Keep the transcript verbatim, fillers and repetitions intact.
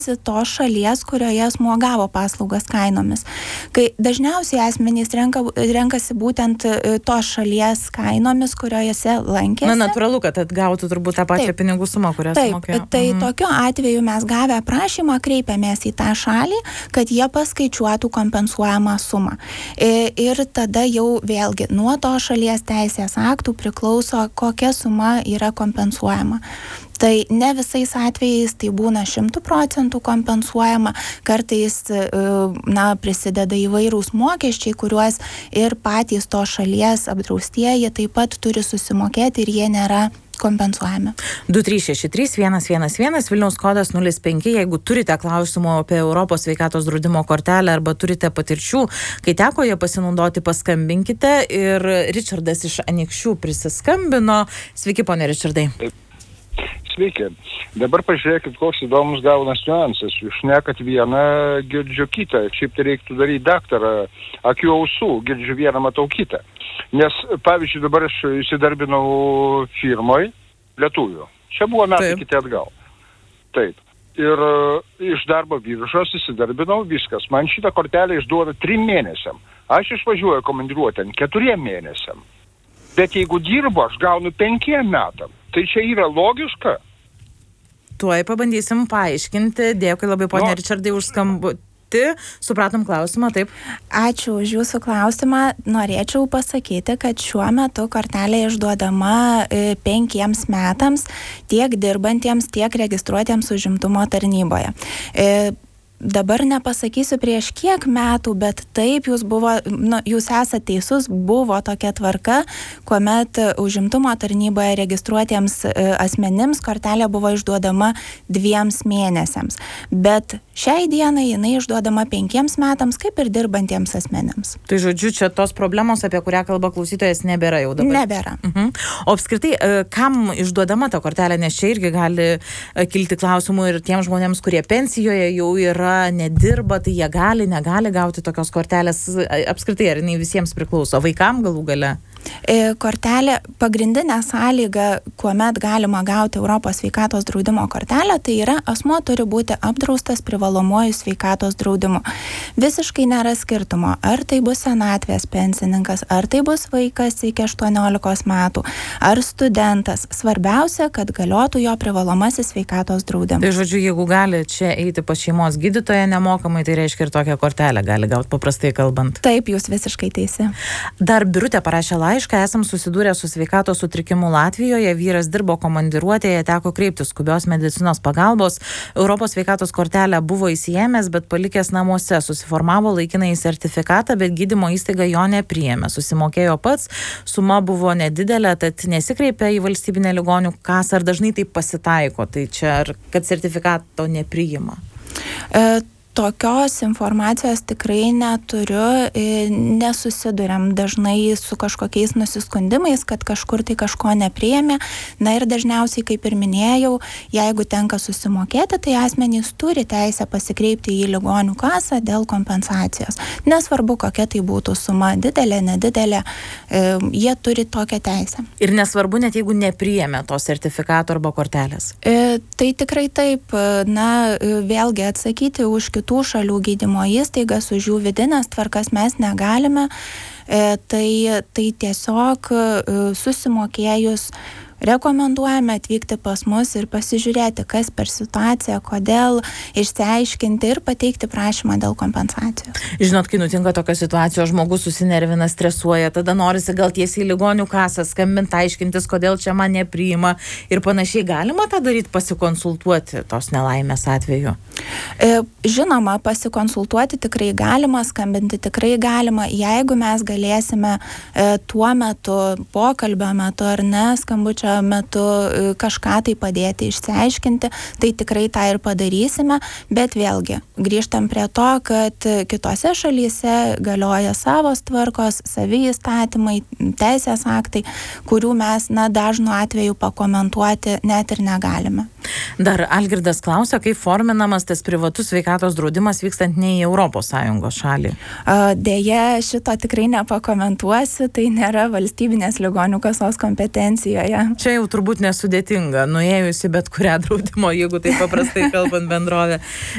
tos šalies, kurioje asmuo gavo paslaugas kainomis. Kai dažniausiai asmenys renka, renkasi būtent tos šalies kainomis, kuriuose lankėsi. Na, natūralu, kad atgautų turbūt tą pačią taip, pinigų sumą, kurią taip, sumokėjo. Tai mhm. tokiu atveju mes gavę prašymą kreipiamės į tą šalį, kad jie paskaičiuotų kompensuojamą sumą. Ir tada jau vėlgi nuo to šalies teisės aktų priklauso, kokia suma yra kompensuojama. Tai ne visais atvejais tai būna šimtų procentų kompensuojama, kartais na, prisideda įvairūs mokesčiai, kuriuos ir patys to šalies apdraustieji taip pat turi susimokėti ir jie nėra kompensuojami. du trys šeši trys vienas vienas vienas, Vilniaus kodas nulis penki, jeigu turite klausimų apie Europos sveikatos draudimo kortelę arba turite patirčių, kai teko ją pasinaudoti, paskambinkite. Ir Ričardas iš Anykščių prisiskambino. Sveiki, ponė Ričardai. Sveiki. Dabar pažiūrėkit, koks įdomus gaunas niuansas. Jūs šnekat vieną, girdžiu kitą. Šiaip tai reiktų daryti daktarą akių ausų, girdžiu vieną, matau kitą. Nes, pavyzdžiui, dabar aš įsidarbinau firmoj lietuvių. Čia buvo metai kiti atgal. Taip. Ir uh, iš darbo biržos įsidarbinau, viskas. Man šitą kortelę išduoda trim mėnesiam. Aš išvažiuoju komandiruotėn keturiem mėnesiam. Bet jeigu dirbu, aš gaunu penkiem metam. Tai čia yra logiška? Tuoj pabandysim paaiškinti. Dėkui labai, ponė no. Ričardai, už skambutį. Supratom klausimą, taip? Ačiū už jūsų klausimą. Norėčiau pasakyti, kad šiuo metu kortelė išduodama penkiems metams tiek dirbantiems, tiek registruotiems užimtumo tarnyboje. E, Dabar nepasakysiu prieš kiek metų, bet taip jūs, buvo, nu, jūs esate teisus, buvo tokia tvarka, kuomet užimtumo tarnyboje registruotiems asmenims kortelė buvo išduodama dviems mėnesiams. Bet šiai dienai jinai išduodama penkiems metams, kaip ir dirbantiems asmenims. Tai žodžiu, čia tos problemos, apie kurią kalba klausytojas, nebėra jau dabar. Nebėra. Mhm. O apskritai, kam išduodama ta kortelė, nes čia irgi gali kilti klausimų ir tiems žmonėms, kurie pensijoje jau yra, nedirba, tai jie gali, negali gauti tokios kortelės. Apskritai, ar jinai visiems priklauso? Vaikam galų gale? Kortelė, pagrindinė sąlyga, kuomet galima gauti Europos sveikatos draudimo kortelę, tai yra asmuo turi būti apdraustas privalomuoju sveikatos draudimu. Visiškai nėra skirtumo, ar tai bus senatvės pensininkas, ar tai bus vaikas iki aštuoniolikos metų, ar studentas. Svarbiausia, kad galiotų jo privalomasis sveikatos draudimas. Tai žodžiu, jeigu gali čia eiti pas šeimos gydytoją nemokamai, tai reiškia ir tokią kortelę gali gauti, paprastai kalbant. Taip, jūs visiškai teisi. Dar Birutė parašė laišką, esam susidūrę su sveikatos sutrikimu Latvijoje, vyras dirbo komandiruotėje, teko kreiptis skubios medicinos pagalbos, Europos sveikatos kortelę buvo įsiėmęs, bet palikęs namuose, susiformavo laikinai sertifikatą, bet gydymo įstaiga jo nepriėmė, susimokėjo pats, suma buvo nedidelė, tad nesikreipė į valstybinę ligonių kasą, ar dažnai taip pasitaiko, tai čia ar kad sertifikato nepriima? E, Tokios informacijos tikrai neturiu, nesusiduriam dažnai su kažkokiais nusiskundimais, kad kažkur tai kažko nepriėmė. Na ir dažniausiai, kaip ir minėjau, jeigu tenka susimokėti, tai asmenys turi teisę pasikreipti į ligonių kasą dėl kompensacijos. Nesvarbu, kokia tai būtų suma, didelė, nedidelė, jie turi tokią teisę. Ir nesvarbu, net jeigu nepriėmė to sertifikato arba kortelės? E, tai tikrai taip, na, vėlgi atsakyti už kitų kitų šalių gydymo įstaigas, už jų vidinės tvarkas mes negalime, e, tai, tai tiesiog e, susimokėjus rekomenduojame atvykti pas mus ir pasižiūrėti, kas per situaciją, kodėl, išsiaiškinti ir pateikti prašymą dėl kompensacijos. Žinot, kai nutinka tokios situacijos, žmogus susinervina, stresuoja, tada norisi gal tiesiai į ligonių kasą skambinti, aiškintis, kodėl čia man nepriima ir panašiai. Galima tą daryti, pasikonsultuoti tos nelaimės atveju? Žinoma, pasikonsultuoti tikrai galima, skambinti tikrai galima, jeigu mes galėsime tuo metu, pokalbio metu ar ne, skambučio metu kažką tai padėti išsiaiškinti, tai tikrai tą ir padarysime, bet vėlgi grįžtam prie to, kad kitose šalyse galioja savos tvarkos, savi įstatymai, teisės aktai, kurių mes na, dažnu atveju pakomentuoti net ir negalime. Dar Algirdas klausia, kaip forminamas tas privatus sveikatos draudimas vykstant ne į Europos Sąjungos šalį. Deja, šito tikrai nepakomentuosiu, tai nėra valstybinės ligonių kasos kompetencijoje. Čia jau turbūt nesudėtinga, nuėjusi bet kurią draudimo, jeigu tai paprastai kalbant bendrovė.